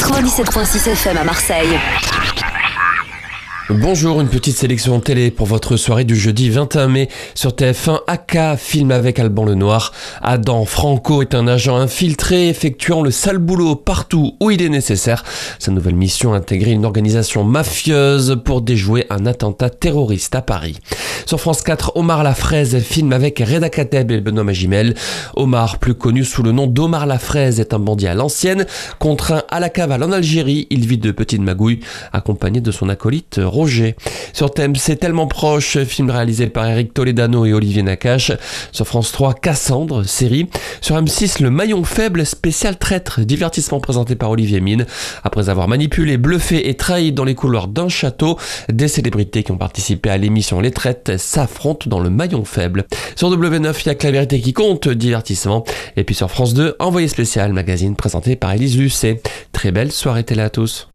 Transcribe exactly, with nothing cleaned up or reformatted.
quatre-vingt-dix-sept virgule six F M à Marseille. Bonjour, une petite sélection télé pour votre soirée du jeudi vingt et un mai sur T F un. Aka, film avec Alban Lenoir. Adam Franco est un agent infiltré effectuant le sale boulot partout où il est nécessaire. Sa nouvelle mission, intégrer une organisation mafieuse pour déjouer un attentat terroriste à Paris. Sur France quatre, Omar Lafraise, film avec Reda Kateb et Benoît Magimel. Omar, plus connu sous le nom d'Omar Lafraise, est un bandit à l'ancienne. Contraint à la cavale en Algérie, il vit de petites magouilles, accompagné de son acolyte Roger. Sur T M C, Tellement proche, film réalisé par Eric Toledano et Olivier Nakache. Sur France trois, Cassandre, série. Sur M six, Le Maillon Faible, spécial traître, divertissement présenté par Olivier Mine. Après avoir manipulé, bluffé et trahi dans les couloirs d'un château, des célébrités qui ont participé à l'émission Les Traites s'affrontent dans Le Maillon Faible. Sur W neuf, il y a que la vérité qui compte, divertissement. Et puis sur France deux, Envoyé spécial, magazine présenté par Élise Lucet. Très belle soirée télé à tous.